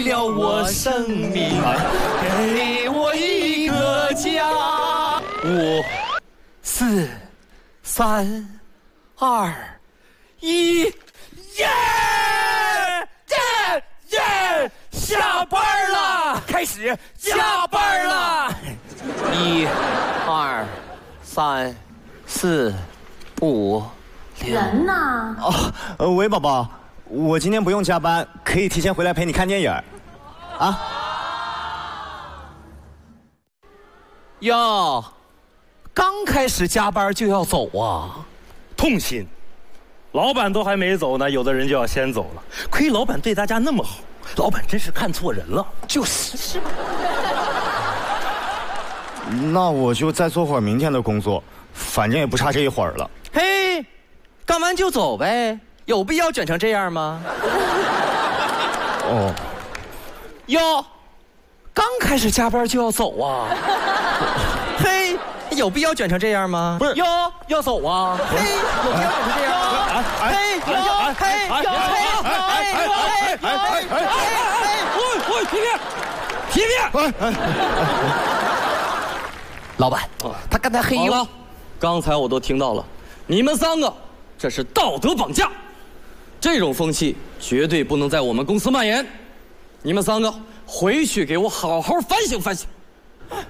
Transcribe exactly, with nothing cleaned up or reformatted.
了我生命，给我一个家。五、四、三、二、一，耶耶耶！下班了，开始下班了。一、二、三、四、五、六。 人呢？ 哦，呃，喂，宝宝，我今天不用加班，可以提前回来陪你看电影。啊？ 哟，刚开始加班就要走啊？ 痛心，老板都还没走呢，有的人就要先走了。亏老板对大家那么好，老板真是看错人了。 就是是。 那我就再做会儿明天的工作，反正也不差这一会儿了。 嘿，干完就走呗，有必要卷成这样吗？ 哦。 哟，刚开始加班就要走啊？嘿，有必要卷成这样吗？ 不是， 哟，要走啊？嘿，有必要卷成这样吗？嘿，哟，嘿，哟，嘿，哟，嘿，哟，嘿，嘿， 喂喂，皮皮，皮皮， 老板，他刚才黑好了，刚才我都听到了，你们三个这是道德绑架，这种风气绝对不能在我们公司蔓延。你们三个回去给我好好反省反省。